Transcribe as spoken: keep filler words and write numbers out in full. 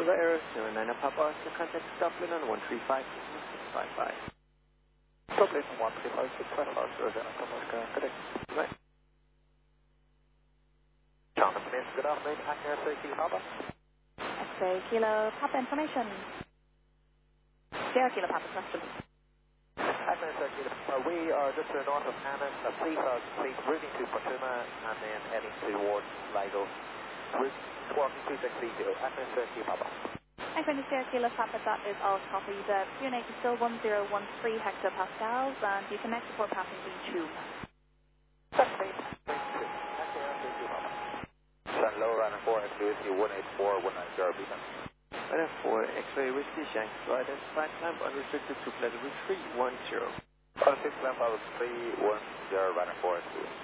Silver Arrow, zero nine Papa, so contact Dublin on one three five six five five. Dublin one three five six five five, zero nine Papa, correct. Right. Thomas Mins, good afternoon, Hackney X-ray Kilo Papa. X-ray Kilo Papa information. Sierra Kilo Papa question. Hackney X-ray Kilo Papa, we are just to the north of Annan, a three thousand feet, routing to Portuma, and then heading towards Sligo. Route squawking two six three zero, Hackney X-ray Kilo Papa. X-ray Sierra Kilo Papa, that is all copied. Uh, unit is still one zero one three hectopascals, and you can next report passing the tube. Sun low, runner four, X-ray whiskey one eight four one nine zero, beacon. Runner four, X-ray whiskey, Shanks, to identify climb unrestricted to level three one zero. Unrestricted climb level three one zero, runner four, X-ray.